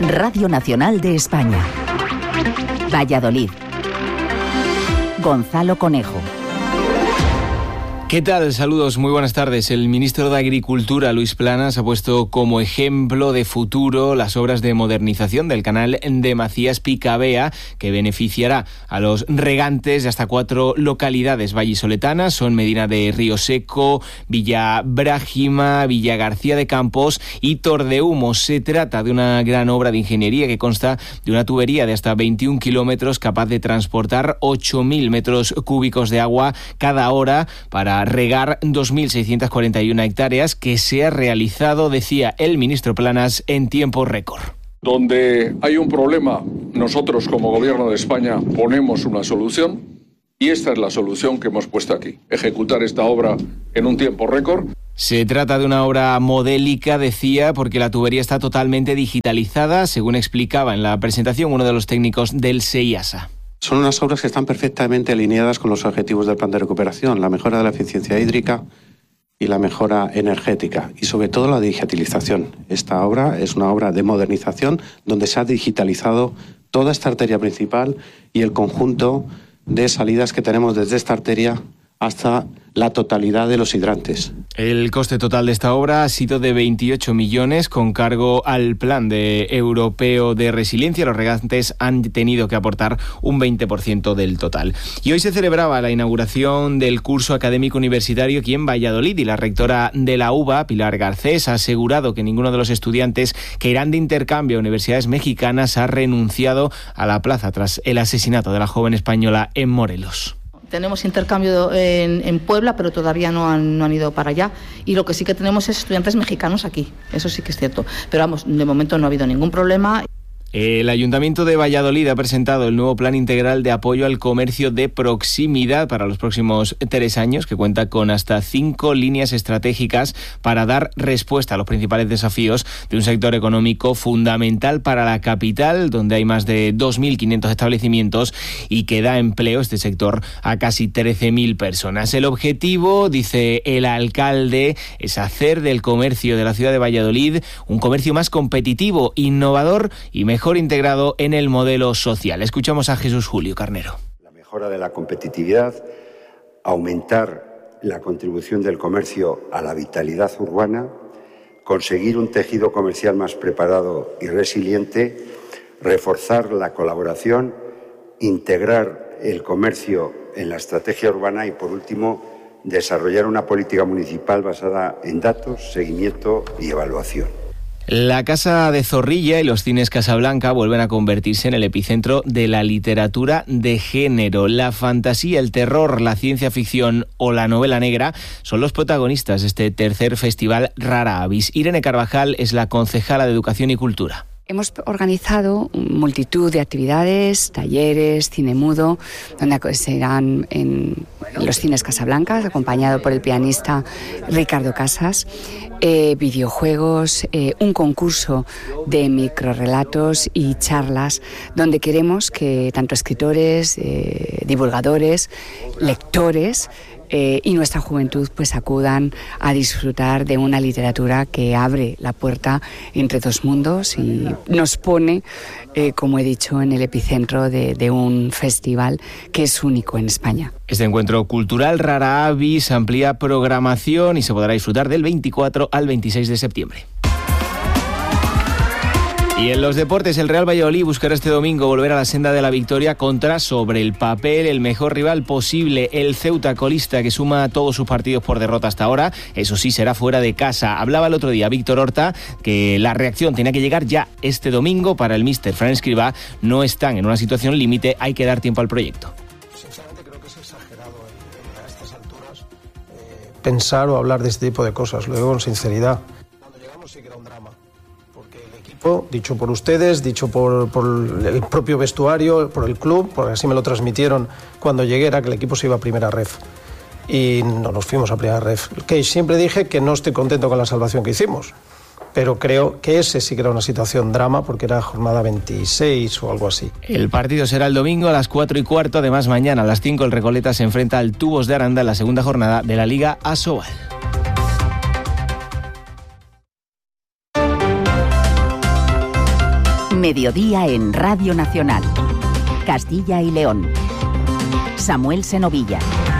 Radio Nacional de España. Valladolid. Gonzalo Conejo. ¿Qué tal? Saludos, muy buenas tardes. El ministro de Agricultura, Luis Planas, ha puesto como ejemplo de futuro las obras de modernización del canal de Macías-Picabea, que beneficiará a los regantes de hasta 4 localidades vallisoletanas. Son Medina de Río Seco, Villa Brájima, Villa García de Campos y Tordehumo. Se trata de una gran obra de ingeniería que consta de una tubería de hasta 21 kilómetros capaz de transportar 8.000 metros cúbicos de agua cada hora para regar 2.641 hectáreas, que se ha realizado, decía el ministro Planas, en tiempo récord. Donde hay un problema, nosotros como Gobierno de España ponemos una solución y esta es la solución que hemos puesto aquí, ejecutar esta obra en un tiempo récord. Se trata de una obra modélica, decía, porque la tubería está totalmente digitalizada, según explicaba en la presentación uno de los técnicos del SEIASA. Son unas obras que están perfectamente alineadas con los objetivos del plan de recuperación, la mejora de la eficiencia hídrica y la mejora energética y sobre todo la digitalización. Esta obra es una obra de modernización donde se ha digitalizado toda esta arteria principal y el conjunto de salidas que tenemos desde esta arteria hasta la totalidad de los hidrantes. El coste total de esta obra ha sido de 28 millones con cargo al Plan Europeo de Resiliencia. Los regantes han tenido que aportar un 20% del total. Y hoy se celebraba la inauguración del curso académico universitario aquí en Valladolid y la rectora de la UVA, Pilar Garcés, ha asegurado que ninguno de los estudiantes que irán de intercambio a universidades mexicanas ha renunciado a la plaza tras el asesinato de la joven española en Morelos. Tenemos intercambio en Puebla, pero todavía no han ido para allá. Y lo que sí que tenemos es estudiantes mexicanos aquí. Eso sí que es cierto. Pero vamos, de momento no ha habido ningún problema. El Ayuntamiento de Valladolid ha presentado el nuevo Plan Integral de Apoyo al Comercio de Proximidad para los próximos 3 años, que cuenta con hasta 5 líneas estratégicas para dar respuesta a los principales desafíos de un sector económico fundamental para la capital, donde hay más de 2.500 establecimientos y que da empleo este sector a casi 13.000 personas. El objetivo, dice el alcalde, es hacer del comercio de la ciudad de Valladolid un comercio más competitivo, innovador y mejor integrado en el modelo social. Escuchamos a Jesús Julio Carnero. La mejora de la competitividad, aumentar la contribución del comercio a la vitalidad urbana, conseguir un tejido comercial más preparado y resiliente, reforzar la colaboración, integrar el comercio en la estrategia urbana y, por último, desarrollar una política municipal basada en datos, seguimiento y evaluación. La Casa de Zorrilla y los cines Casablanca vuelven a convertirse en el epicentro de la literatura de género. La fantasía, el terror, la ciencia ficción o la novela negra son los protagonistas de este tercer festival Rara Avis. Irene Carvajal es la concejala de Educación y Cultura. Hemos organizado multitud de actividades, talleres, cine mudo, donde serán en los cines Casablanca, acompañado por el pianista Ricardo Casas, videojuegos, un concurso de microrrelatos y charlas, donde queremos que tanto escritores, divulgadores, lectores y nuestra juventud pues acudan a disfrutar de una literatura que abre la puerta entre dos mundos y nos pone, como he dicho, en el epicentro de un festival que es único en España. Este encuentro cultural Rara Avis amplía programación y se podrá disfrutar del 24 al 26 de septiembre. Y en los deportes, el Real Valladolid buscará este domingo volver a la senda de la victoria contra, sobre el papel, el mejor rival posible, el Ceuta colista, que suma todos sus partidos por derrota hasta ahora. Eso sí, será fuera de casa. Hablaba el otro día Víctor Horta que la reacción tenía que llegar ya este domingo. Para el míster Fran Escribá no están en una situación límite, hay que dar tiempo al proyecto. Sinceramente creo que es exagerado a estas alturas pensar o hablar de este tipo de cosas, lo digo con sinceridad. Cuando llegamos sí que era un drama. Dicho por ustedes, dicho por el propio vestuario, por el club, porque así me lo transmitieron cuando llegué, era que el equipo se iba a primera ref. Y no nos fuimos a primera ref. Que siempre dije que no estoy contento con la salvación que hicimos, pero creo que ese sí que era una situación drama, porque era jornada 26 o algo así. El partido será el domingo a las 4:15, además mañana a las 5 el Recoleta se enfrenta al Tubos de Aranda en la segunda jornada de la Liga Asobal. Mediodía en Radio Nacional. Castilla y León. Samuel Senovilla.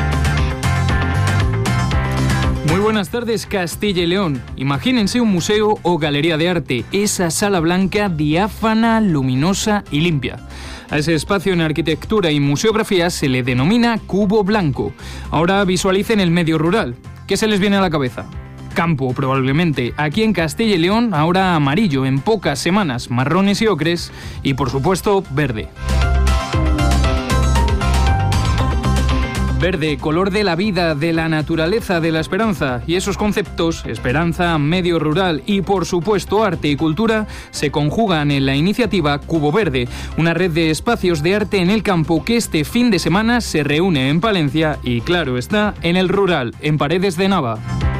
Muy buenas tardes, Castilla y León. Imagínense un museo o galería de arte, esa sala blanca diáfana, luminosa y limpia. A ese espacio en arquitectura y museografía se le denomina cubo blanco. Ahora visualicen el medio rural. ¿Qué se les viene a la cabeza? Campo, probablemente. Aquí en Castilla y León, ahora amarillo, en pocas semanas, marrones y ocres y, por supuesto, verde. Verde, color de la vida, de la naturaleza, de la esperanza. Y esos conceptos, esperanza, medio rural y, por supuesto, arte y cultura, se conjugan en la iniciativa Cubo Verde, una red de espacios de arte en el campo que este fin de semana se reúne en Palencia y, claro está, en el rural, en Paredes de Nava.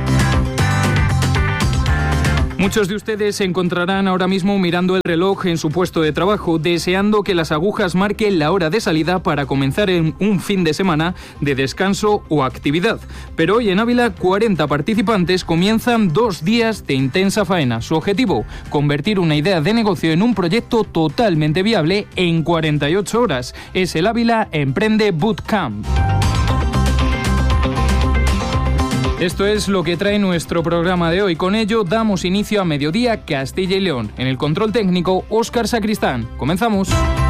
Muchos de ustedes se encontrarán ahora mismo mirando el reloj en su puesto de trabajo, deseando que las agujas marquen la hora de salida para comenzar en un fin de semana de descanso o actividad. Pero hoy en Ávila, 40 participantes comienzan 2 días de intensa faena. Su objetivo, convertir una idea de negocio en un proyecto totalmente viable en 48 horas. Es el Ávila Emprende Bootcamp. Esto es lo que trae nuestro programa de hoy. Con ello damos inicio a Mediodía Castilla y León. En el control técnico, Óscar Sacristán. Comenzamos.